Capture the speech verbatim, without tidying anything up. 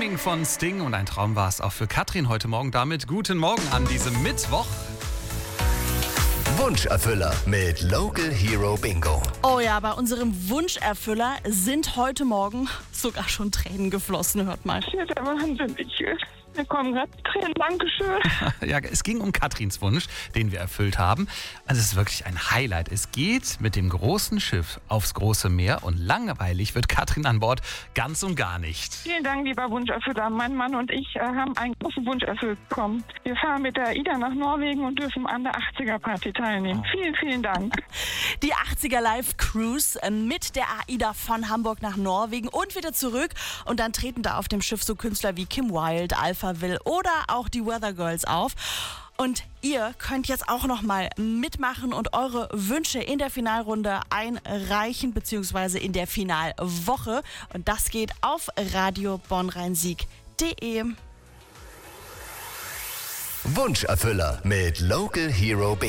Morning von Sting und ein Traum war es auch für Katrin heute Morgen. Damit guten Morgen an diesem Mittwoch. Wunscherfüller mit Local Hero Bingo. Oh ja, bei unserem Wunscherfüller sind heute Morgen sogar schon Tränen geflossen, hört mal. Das ist der Wahnsinn. Ich, mir kommen gerade Tränen. Dankeschön. Ja, es ging um Katrins Wunsch, den wir erfüllt haben. Also es ist wirklich ein Highlight. Es geht mit dem großen Schiff aufs große Meer und langweilig wird Katrin an Bord ganz und gar nicht. Vielen Dank, lieber Wunscherfüller. Mein Mann und ich äh, haben einen großen Wunsch erfüllt bekommen. Wir fahren mit der AIDA nach Norwegen und dürfen an der achtziger-Party teilnehmen. Oh. Vielen, vielen Dank. Die achtziger Live Cruise mit der AIDA von Hamburg nach Norwegen und wieder zurück. Und dann treten da auf dem Schiff so Künstler wie Kim Wilde, Alphaville oder auch die Weather Girls auf. Und ihr könnt jetzt auch noch mal mitmachen und eure Wünsche in der Finalrunde einreichen, beziehungsweise in der Finalwoche. Und das geht auf radio bonn rhein sieg punkt de. Wunscherfüller mit Local Hero Bingo.